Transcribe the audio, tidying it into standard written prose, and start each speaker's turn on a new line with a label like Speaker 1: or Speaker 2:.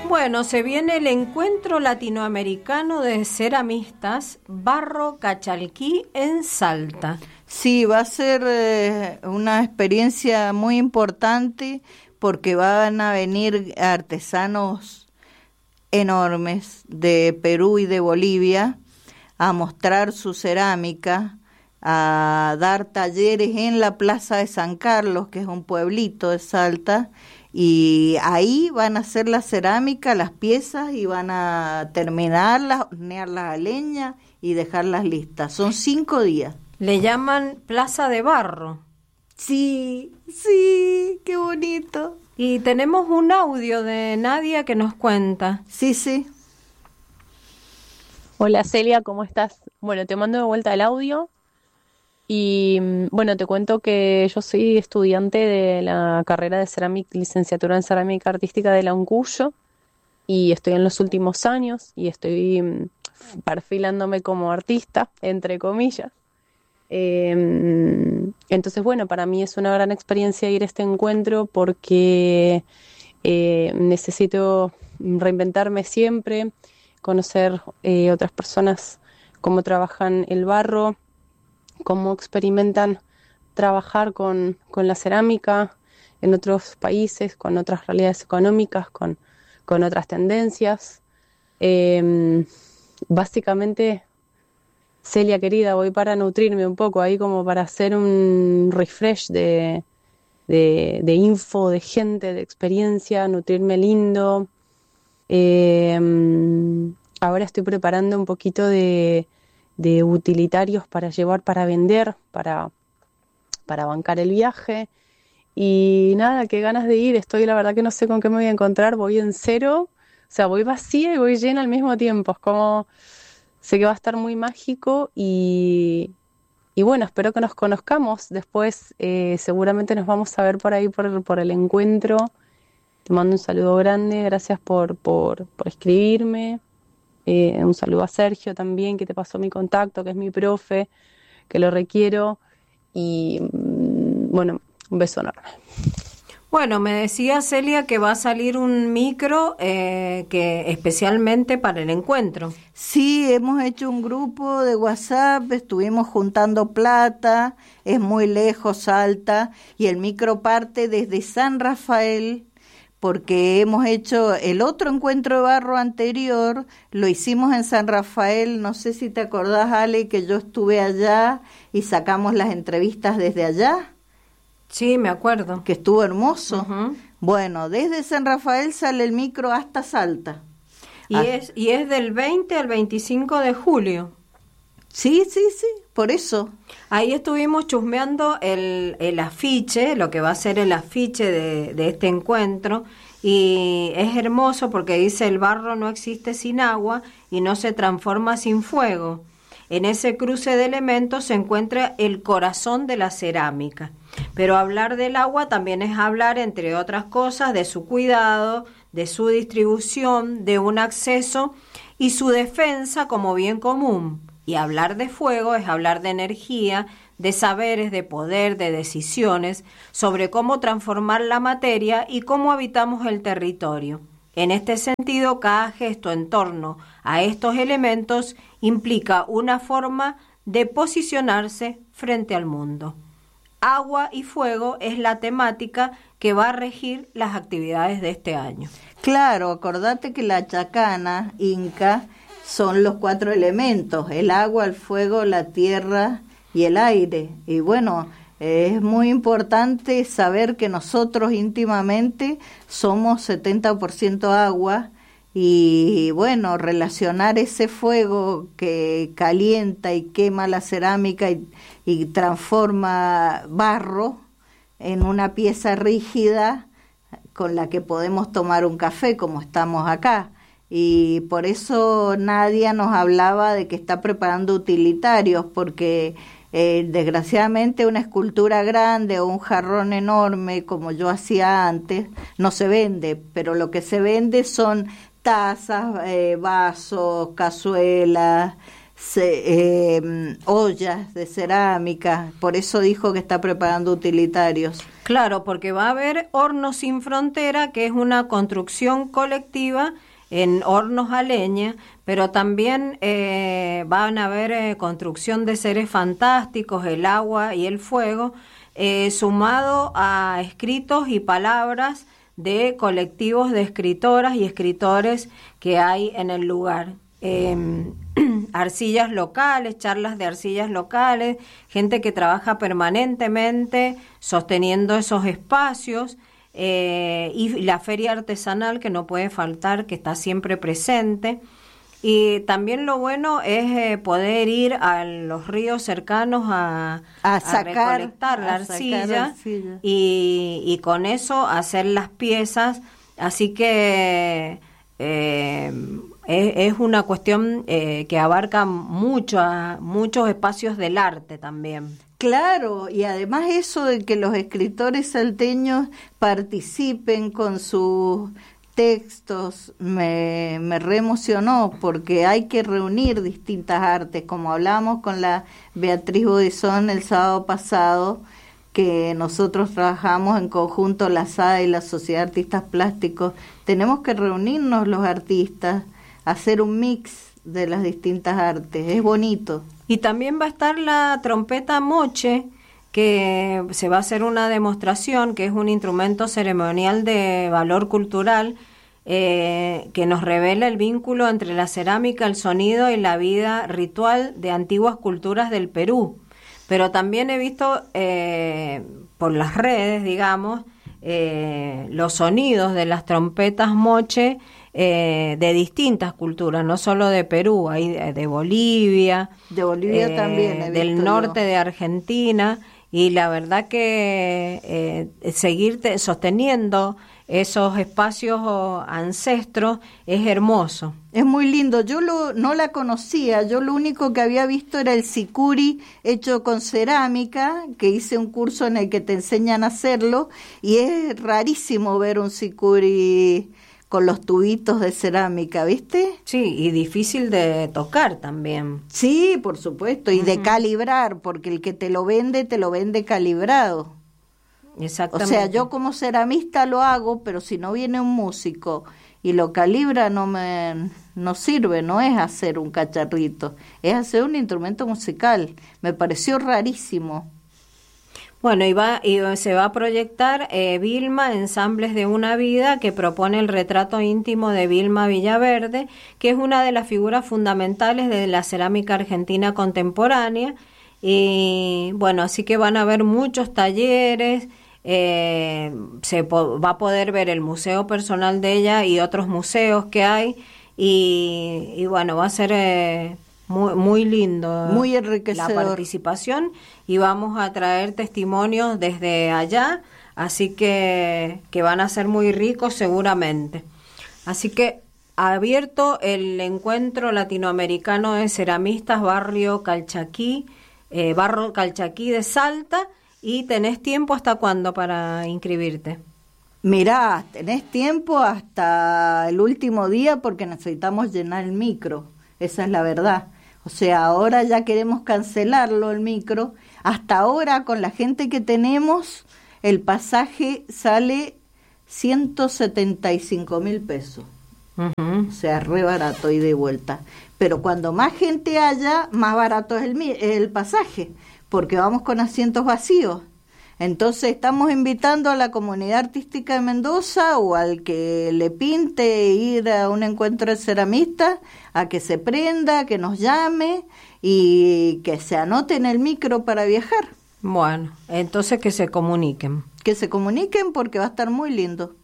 Speaker 1: Bueno, se viene el Encuentro Latinoamericano de Ceramistas Barro Cachalquí en Salta.
Speaker 2: Sí, va a ser una experiencia muy importante porque van a venir artesanos enormes de Perú y de Bolivia a mostrar su cerámica, a dar talleres en la Plaza de San Carlos, que es un pueblito de Salta, y ahí van a hacer la cerámica, las piezas, y van a terminarlas, hornearlas a leña y dejarlas listas. Son 5 días.
Speaker 1: Le llaman Plaza de Barro.
Speaker 2: Sí, sí, qué bonito.
Speaker 1: Y tenemos un audio de Nadia que nos cuenta.
Speaker 2: Sí, sí.
Speaker 3: Hola Celia, ¿cómo estás? Bueno, te mando de vuelta el audio. Y bueno, te cuento que yo soy estudiante de la carrera de cerámica, licenciatura en cerámica artística de la UNCUYO, y estoy en los últimos años y estoy perfilándome como artista, entre comillas. Entonces, bueno, para mí es una gran experiencia ir a este encuentro porque necesito reinventarme siempre, conocer otras personas, cómo trabajan el barro, cómo experimentan trabajar con la cerámica en otros países, con otras realidades económicas, con otras tendencias. Básicamente, Celia querida, voy para nutrirme un poco, ahí como para hacer un refresh de info, de gente, de experiencia, nutrirme lindo. Ahora estoy preparando un poquito de utilitarios para llevar, para vender, para bancar el viaje. Y nada, qué ganas de ir. Estoy, la verdad que no sé con qué me voy a encontrar. Voy en cero, o sea, voy vacía y voy llena al mismo tiempo. Es como, sé que va a estar muy mágico y bueno, espero que nos conozcamos. Después seguramente nos vamos a ver por ahí por el encuentro. Te mando un saludo grande, gracias por escribirme. Un saludo a Sergio también, que te pasó mi contacto, que es mi profe, que lo requiero. Y bueno, un beso enorme.
Speaker 1: Bueno, me decía Celia que va a salir un micro que especialmente para el encuentro.
Speaker 2: Sí, hemos hecho un grupo de WhatsApp, estuvimos juntando plata, es muy lejos Salta, y el micro parte desde San Rafael, porque hemos hecho el otro encuentro de barro anterior, lo hicimos en San Rafael, no sé si te acordás, Ale, que yo estuve allá y sacamos las entrevistas desde allá.
Speaker 1: Sí, me acuerdo.
Speaker 2: Que estuvo hermoso.
Speaker 1: Uh-huh.
Speaker 2: Bueno, desde San Rafael sale el micro hasta Salta.
Speaker 1: Y es del 20 al 25 de julio.
Speaker 2: Sí, por eso.
Speaker 1: Ahí estuvimos chusmeando el afiche, lo que va a ser el afiche de este encuentro, y es hermoso porque dice: el barro no existe sin agua y no se transforma sin fuego. En ese cruce de elementos se encuentra el corazón de la cerámica. Pero hablar del agua también es hablar, entre otras cosas, de su cuidado, de su distribución, de un acceso y su defensa como bien común. Y hablar de fuego es hablar de energía, de saberes, de poder, de decisiones, sobre cómo transformar la materia y cómo habitamos el territorio. En este sentido, cada gesto en torno a estos elementos implica una forma de posicionarse frente al mundo. Agua y fuego es la temática que va a regir las actividades de este año.
Speaker 2: Claro, acordate que la chacana inca son los 4 elementos: el agua, el fuego, la tierra y el aire. Y bueno, es muy importante saber que nosotros íntimamente somos 70% agua, y bueno, relacionar ese fuego que calienta y quema la cerámica y transforma barro en una pieza rígida con la que podemos tomar un café como estamos acá. Y por eso Nadia nos hablaba de que está preparando utilitarios, porque desgraciadamente una escultura grande o un jarrón enorme como yo hacía antes no se vende, pero lo que se vende son tazas, vasos, cazuelas, ollas de cerámica. Por eso dijo que está preparando utilitarios.
Speaker 1: Claro, porque va a haber Hornos Sin Frontera, que es una construcción colectiva en hornos a leña, pero también van a haber construcción de seres fantásticos, el agua y el fuego, sumado a escritos y palabras de colectivos de escritoras y escritores que hay en el lugar. Arcillas locales, charlas de arcillas locales, gente que trabaja permanentemente sosteniendo esos espacios, y la feria artesanal que no puede faltar, que está siempre presente. Y también lo bueno es poder ir a los ríos cercanos a recolectar la arcilla, y con eso hacer las piezas. Así que es una cuestión que abarca muchos espacios del arte también.
Speaker 2: Claro, y además eso de que los escritores salteños participen con sus textos me reemocionó, porque hay que reunir distintas artes, como hablamos con la Beatriz Bodizón el sábado pasado, que nosotros trabajamos en conjunto, la SADA y la Sociedad de Artistas Plásticos. Tenemos que reunirnos los artistas, hacer un mix de las distintas artes, es bonito.
Speaker 1: Y también va a estar la trompeta moche, que se va a hacer una demostración, que es un instrumento ceremonial de valor cultural, que nos revela el vínculo entre la cerámica, el sonido y la vida ritual de antiguas culturas del Perú. Pero también he visto por las redes, digamos, los sonidos de las trompetas moche de distintas culturas, no solo de Perú, hay de Bolivia,
Speaker 2: también
Speaker 1: del norte de Argentina, y la verdad que seguir sosteniendo esos espacios ancestros es hermoso.
Speaker 2: Es muy lindo. Yo no la conocía, yo lo único que había visto era el sicuri hecho con cerámica, que hice un curso en el que te enseñan a hacerlo, y es rarísimo ver un sicuri con los tubitos de cerámica, ¿viste?
Speaker 1: Sí, y difícil de tocar también.
Speaker 2: Sí, por supuesto, y de calibrar, porque el que te lo vende calibrado.
Speaker 1: Exactamente.
Speaker 2: O sea, yo como ceramista lo hago, pero si no viene un músico y lo calibra, no sirve, no es hacer un cacharrito, es hacer un instrumento musical. Me pareció rarísimo.
Speaker 1: Bueno, y se va a proyectar Vilma, Ensambles de una Vida, que propone el retrato íntimo de Vilma Villaverde, que es una de las figuras fundamentales de la cerámica argentina contemporánea. Y bueno, así que van a haber muchos talleres, va a poder ver el museo personal de ella y otros museos que hay, y bueno, va a ser muy lindo,
Speaker 2: muy enriquecedor
Speaker 1: la participación, y vamos a traer testimonios desde allá, así que van a ser muy ricos seguramente. Así que abierto el encuentro latinoamericano de ceramistas Barrio Calchaquí de Salta, y tenés tiempo ¿hasta cuándo para inscribirte?
Speaker 2: Mirá, tenés tiempo hasta el último día, porque necesitamos llenar el micro, esa es la verdad. O sea, ahora ya queremos cancelarlo el micro. Hasta ahora, con la gente que tenemos, el pasaje sale 175.000 pesos. Uh-huh. O sea, re barato, ida y vuelta. Pero cuando más gente haya, más barato es el pasaje, porque vamos con asientos vacíos. Entonces estamos invitando a la comunidad artística de Mendoza, o al que le pinte ir a un encuentro de ceramistas, a que se prenda, que nos llame y que se anote en el micro para viajar.
Speaker 1: Bueno, entonces que se comuniquen.
Speaker 2: Que se comuniquen, porque va a estar muy lindo.